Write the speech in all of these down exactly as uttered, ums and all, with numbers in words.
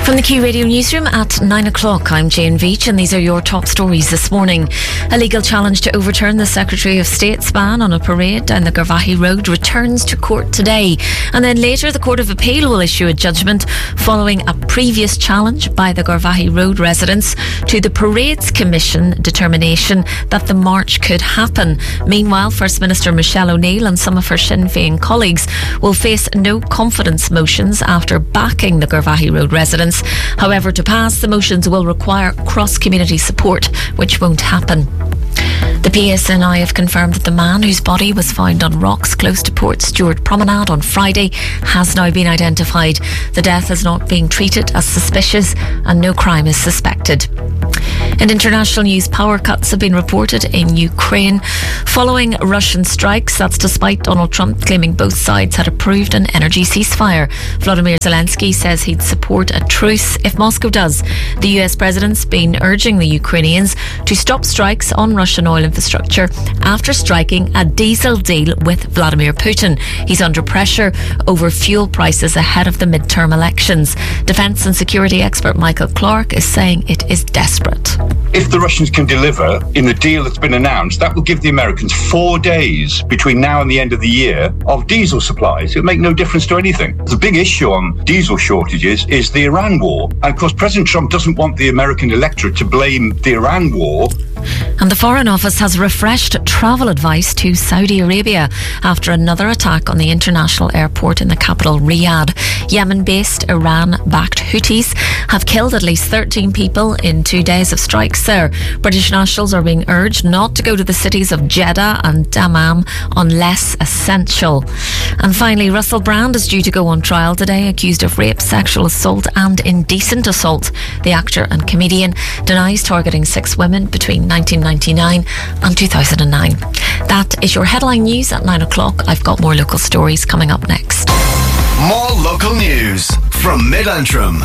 From the Q Radio Newsroom at nine o'clock, I'm Jane Veach and these are your top stories this morning. A legal challenge to overturn the Secretary of State's ban on a parade down the Garvaghey Road returns to court today. And then later the Court of Appeal will issue a judgment following a previous challenge by the Garvaghey Road residents to the Parades Commission determination that the march could happen. Meanwhile, First Minister Michelle O'Neill and some of her Sinn Féin colleagues will face no confidence motions after backing the Garvaghey Road residents. However, to pass, the motions will require cross-community support, which won't happen. The P S N I have confirmed that the man whose body was found on rocks close to Port Stewart Promenade on Friday has now been identified. The death is not being treated as suspicious and no crime is suspected. In international news, power cuts have been reported in Ukraine following Russian strikes. That's despite Donald Trump claiming both sides had approved an energy ceasefire. Volodymyr Zelensky says he'd support a truce if Moscow does. The U S president's been urging the Ukrainians to stop strikes on Russian oil infrastructure after striking a diesel deal with Vladimir Putin. He's under pressure over fuel prices ahead of the midterm elections. Defence and security expert Michael Clark is saying it is desperate. If the Russians can deliver in the deal that's been announced, that will give the Americans four days between now and the end of the year of diesel supplies. It'll make no difference to anything. The big issue on diesel shortages is the Iran war. And of course, President Trump doesn't want the American electorate to blame the Iran war. And the Foreign Office has refreshed travel advice to Saudi Arabia after another attack on the international airport in the capital Riyadh. Yemen-based Iran-backed Houthis have killed at least thirteen people in two days of strikes there. British nationals are being urged not to go to the cities of Jeddah and Dammam unless essential. And finally, Russell Brand is due to go on trial today, accused of rape, sexual assault and indecent assault. The actor and comedian denies targeting six women between nineteen ninety-nine and two thousand nine. That is your headline news at nine o'clock. I've got more local stories coming up next. More local news from Mid-Antrim.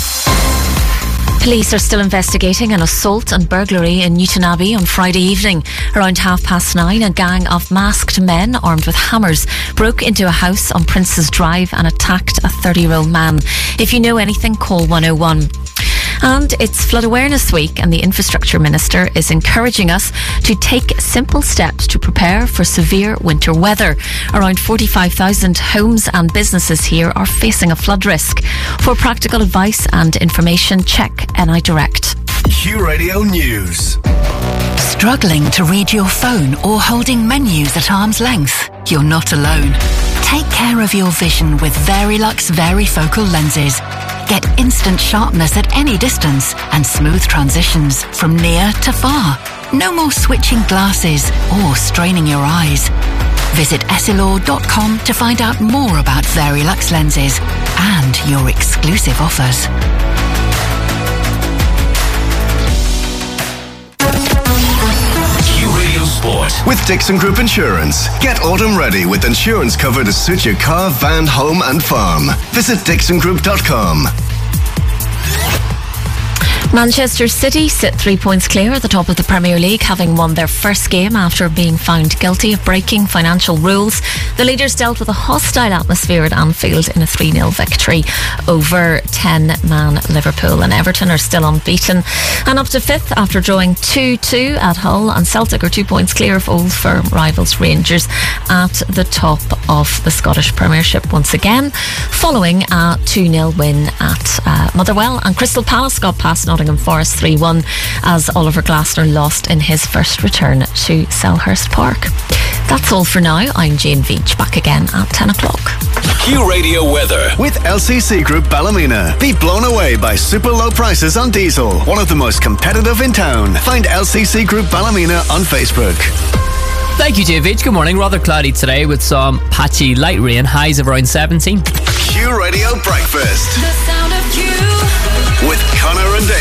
Police are still investigating an assault and burglary in Newtonabbey on Friday evening. Around half past nine, a gang of masked men armed with hammers broke into a house on Prince's Drive and attacked a thirty-year-old man. If you know anything, call one oh one. And it's Flood Awareness Week and the Infrastructure Minister is encouraging us to take simple steps to prepare for severe winter weather. Around forty-five thousand homes and businesses here are facing a flood risk. For practical advice and information, check N I Direct. Q Radio News. Struggling to read your phone or holding menus at arm's length? You're not alone. Take care of your vision with Verilux Varifocal lenses. Get instant sharpness at any distance and smooth transitions from near to far. No more switching glasses or straining your eyes. Visit essilor dot com to find out more about Verilux lenses and your exclusive offers. Sport. With Dixon Group Insurance. Get autumn ready with insurance cover to suit your car, van, home and farm. Visit dixon group dot com. Manchester City sit three points clear at the top of the Premier League, having won their first game after being found guilty of breaking financial rules. The leaders dealt with a hostile atmosphere at Anfield in a three nil victory over ten-man Liverpool, and Everton are still unbeaten and up to fifth after drawing two two at Hull, and Celtic are two points clear of old firm rivals Rangers at the top of the Scottish Premiership once again, following a two nil win at uh, Motherwell. And Crystal Palace got past Nottingham Forest three one as Oliver Glasner lost in his first return to Selhurst Park. That's all for now. I'm Jane Veach, back again at ten o'clock. Q Radio weather with L C C Group Ballymena. Be blown away by super low prices on diesel, one of the most competitive in town. Find L C C Group Ballymena on Facebook. Thank you, Jane Veach. Good morning. Rather cloudy today with some patchy light rain, highs of around seventeen. Q Radio Breakfast The sound of Q with Connor and Dave.